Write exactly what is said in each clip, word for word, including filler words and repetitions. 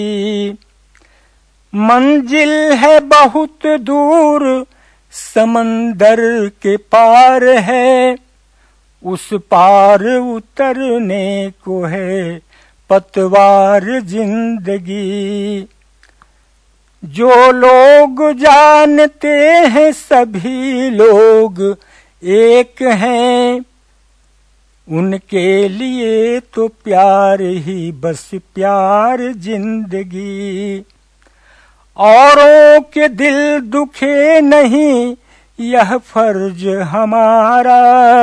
मंजिल है बहुत दूर, समंदर के पार है, उस पार उतरने को है पतवार जिंदगी। जो लोग जानते हैं सभी लोग एक हैं, उनके लिए तो प्यार ही बस प्यार जिंदगी। औरों के दिल दुखे नहीं, यह फर्ज हमारा,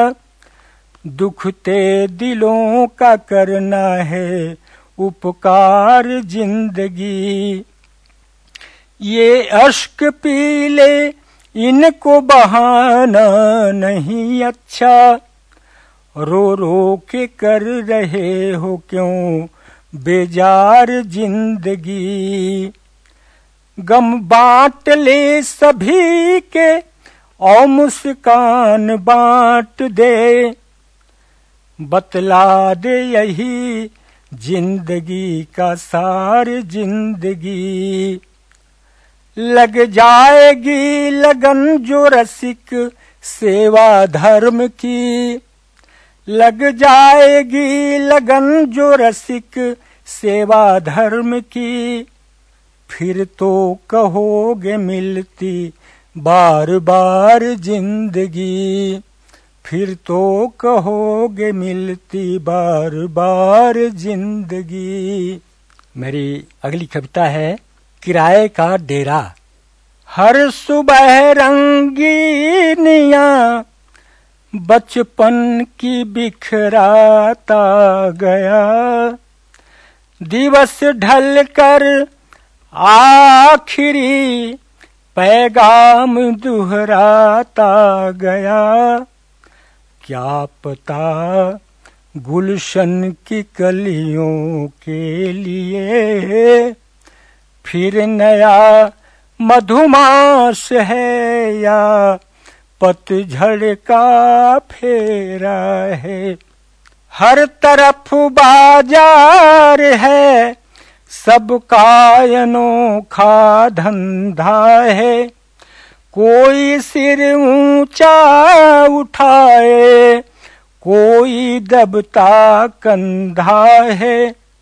दुखते दिलों का करना है उपकार जिंदगी। ये अश्क पीले इनको बहाना नहीं अच्छा, रो रो के कर रहे हो क्यों बेजार जिंदगी। गम बांट ले सभी के और मुस्कान बांट दे, बतला दे यही जिंदगी का सार जिंदगी। लग जाएगी लगन जो रसिक सेवा धर्म की, लग जाएगी लगन जो रसिक सेवा धर्म की। फिर तो कहोगे मिलती बार बार जिंदगी, फिर तो कहोगे मिलती बार बार जिंदगी। मेरी अगली कविता है किराए का डेरा। हर सुबह रंगीनियां बचपन की बिखराता गया, दिवस ढल कर आखिरी पैगाम दुहराता गया। क्या पता गुलशन की कलियों के लिए फिर नया मधुमास है या पतझड़ का फेरा है। हर तरफ बाजार है, सब कायनों का धंधा है, कोई सिर ऊंचा उठाए कोई दबता कंधा है,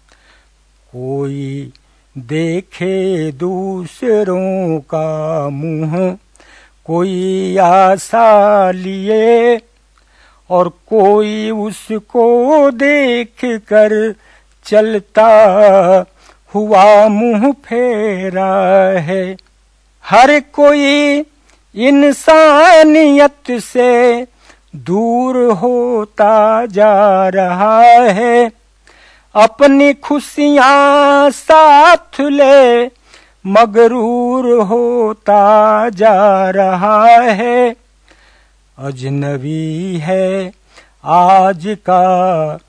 कोई देखे दूसरों का मुंह कोई आशा लिए, और कोई उसको देख कर चलता हुआ मुंह फेरा है। हर कोई इंसानियत से दूर होता जा रहा है, अपनी खुशियां साथ ले मगरूर होता जा रहा है। अजनबी है आज का